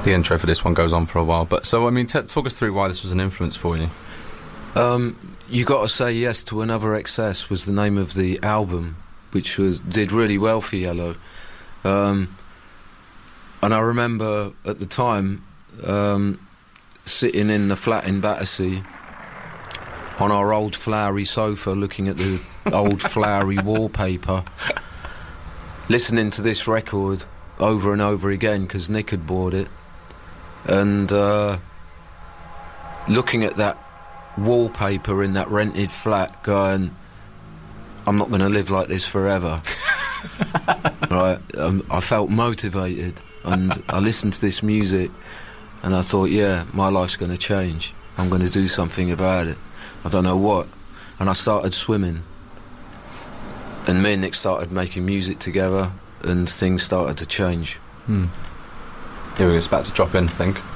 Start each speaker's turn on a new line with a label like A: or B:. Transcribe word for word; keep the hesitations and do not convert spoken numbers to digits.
A: The intro for this one goes on for a while, but so I mean, t- talk us through why this was an influence for you.
B: Um, You Gotta Say Yes to Another Excess was the name of the album, which was did really well for Yellow. Um, and I remember at the time um, sitting in the flat in Battersea on our old flowery sofa, looking at the old flowery wallpaper, listening to this record over and over again because Nick had bought it, and uh, looking at that wallpaper in that rented flat going, I'm not going to live like this forever. Right, um, I felt motivated, and I listened to this music and I thought, yeah, my life's going to change. I'm going to do something about it. I don't know what. And I started swimming, and me and Nick started making music together, and things started to change.
A: hmm. Here we go, it's about to drop in, I think.